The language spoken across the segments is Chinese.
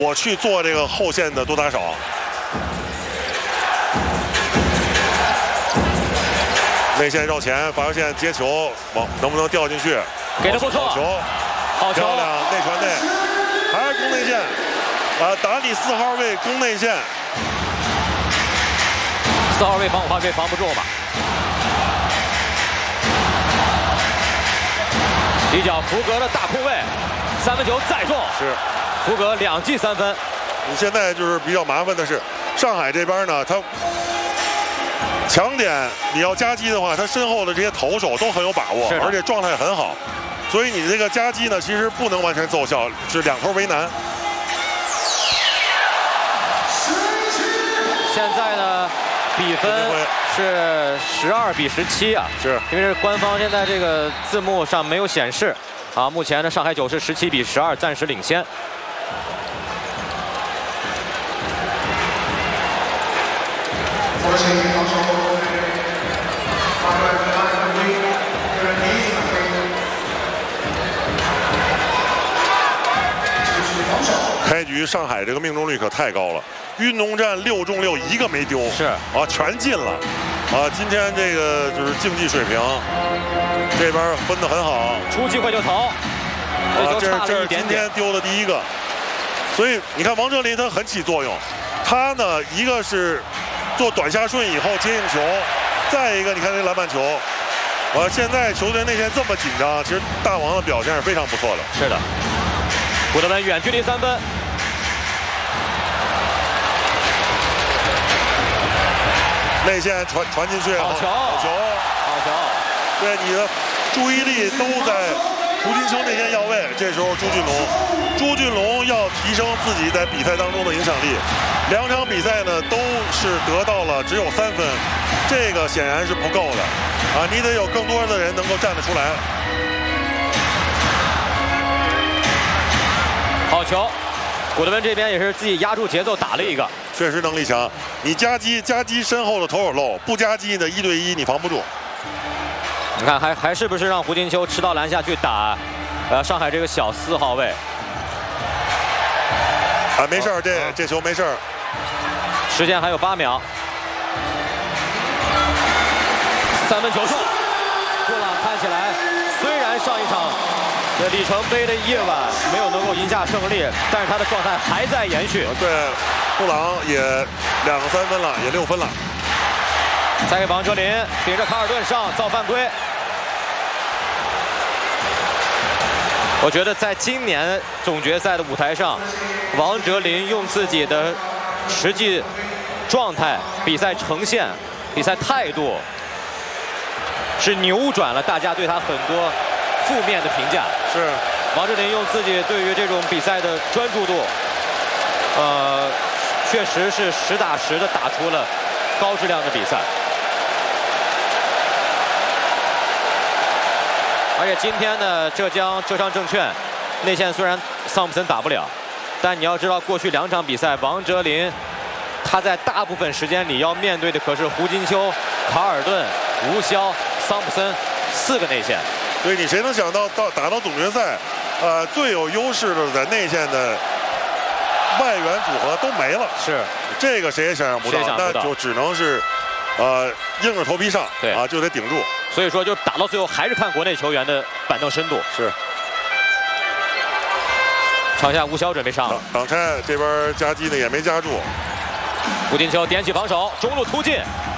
我去做这个后线的多打少。内线绕前，罚球线接球，能不能掉进去？ 给的不错， 好球， 好球， 漂亮，内传内，还是攻内线。达里4号位攻内线 ，4号位防5号位防不住嘛。底角福格的大空位，3分球再中， 是福格2记3分。 你现在就是比较麻烦的是，上海这边呢，他强点你要夹击的话，他身后的这些投手都很有把握，而且状态很好，所以你这个夹击呢，其实不能完全奏效，是两头为难。 现在呢，比分是12比17啊， 是因为官方现在这个字幕上没有显示啊。目前呢，上海9是17比12，暂时领先。 开局上海这个命中率可太高了，运动战6中6，一个没丢， 是啊，全进了，啊，今天这个就是竞技水平，这边分得很好， 出机会就投， 这是今天丢的第一个，所以你看王哲林他很起作用，他呢一个是做短下顺以后接应球，再一个你看这篮板球，现在球队内线这么紧张，其实大王的表现是非常不错的。 是的，古德文远距离3分。 内线传进去， 好球，好球，好球！ 对，你的注意力都在胡金秋内线要位。这时候朱俊龙要提升自己在比赛当中的影响力。2场比赛呢都是得到了只有3分，这个显然是不够的啊！你得有更多的人能够站得出来。 好球！古德文这边也是自己压住节奏打了一个。 确实能力强，你夹击身后的投手漏，不夹击呢1对1你防不住。 你看还是不是让胡金秋吃到篮下去打，上海这个小4号位。 啊，没事儿，这球没事儿。 时间还有8秒。3分球中，布朗看起来虽然上一场里程碑的夜晚没有能够赢下胜利，但是他的状态还在延续。 对，布朗也2个3分了，也6分了。 再给王哲林顶着卡尔顿上造犯规。我觉得在今年总决赛的舞台上，王哲林用自己的实际状态、比赛呈现、比赛态度，是扭转了大家对他很多负面的评价。 是王哲林用自己对于这种比赛的专注度，确实是实打实的打出了高质量的比赛。而且今天呢，浙江证券内线虽然桑普森打不了，但你要知道过去2场比赛，王哲林他在大部分时间里要面对的可是胡金秋、卡尔顿、吴骁、桑普森4个内线。 对，你谁能想到打到总决赛，最有优势的在内线的外援组合都没了。 是， 这个谁也想象不到，那就只能是硬着头皮上， 对啊，就得顶住。 所以说，就打到最后还是看国内球员的板凳深度。 是。 场下吴骁准备上了， 挡拆这边夹击呢也没夹住。 胡金秋点起防守，中路突进。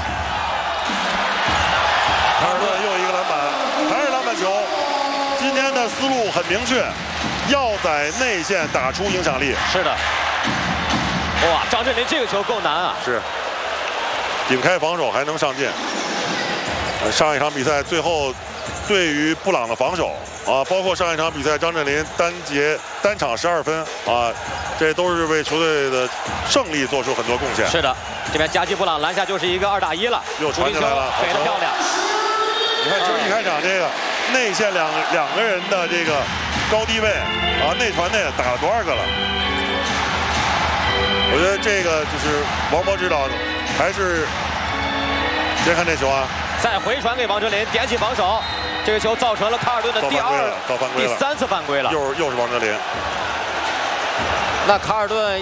卡尔顿又一个篮板，还是篮板球。今天的思路很明确，要在内线打出影响力。 是的。哇，张镇麟这个球够难啊！ 是。顶开防守还能上进。上一场比赛最后对于布朗的防守啊，包括上一场比赛张镇麟单场12分啊，这都是为球队的胜利做出很多贡献。 是的，这边夹击布朗篮下就是一个2打1了， 又传进来了， 给得漂亮。 你看，就是一开场这个内线两个人的这个高低位啊，内传内打了多少个了？我觉得这个就是王博指导还是先看这球啊。 再回传给王哲林，点起防守，这个球造成了卡尔顿的第3次犯规了。 又是王哲林。 那卡尔顿